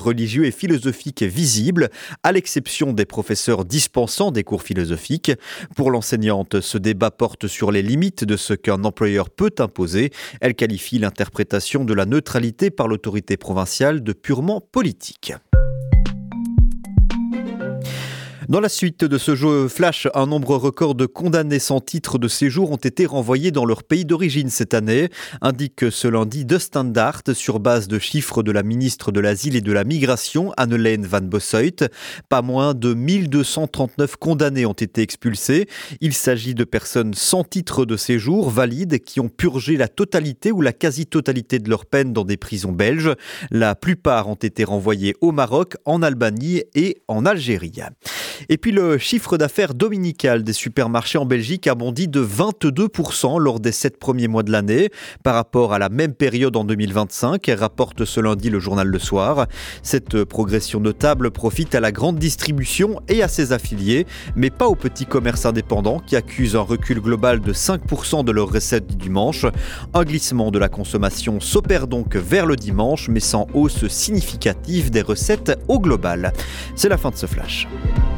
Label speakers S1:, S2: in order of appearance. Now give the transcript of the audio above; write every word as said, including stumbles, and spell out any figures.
S1: religieux et philosophiques visibles, à l'exception des professeurs dispensant des cours philosophiques. Pour l'enseignante, ce débat porte sur les limites de ce qu'un employeur peut imposer. Elle qualifie l'interprétation de la neutralité par l'autorité provinciale de purement politique. Dans la suite de ce jeu flash, un nombre record de condamnés sans titre de séjour ont été renvoyés dans leur pays d'origine cette année, indique ce lundi De Standaard sur base de chiffres de la ministre de l'Asile et de la Migration, Anne-Lene van Bossuyt. Pas moins de mille deux cent trente-neuf condamnés ont été expulsés. Il s'agit de personnes sans titre de séjour valides qui ont purgé la totalité ou la quasi-totalité de leur peine dans des prisons belges. La plupart ont été renvoyés au Maroc, en Albanie et en Algérie. Et puis le chiffre d'affaires dominical des supermarchés en Belgique a bondi de vingt-deux pour cent lors des sept premiers mois de l'année par rapport à la même période en deux mille vingt-cinq, rapporte ce lundi le journal Le Soir. Cette progression notable profite à la grande distribution et à ses affiliés, mais pas aux petits commerces indépendants qui accusent un recul global de cinq pour cent de leurs recettes du dimanche. Un glissement de la consommation s'opère donc vers le dimanche, mais sans hausse significative des recettes au global. C'est la fin de ce flash.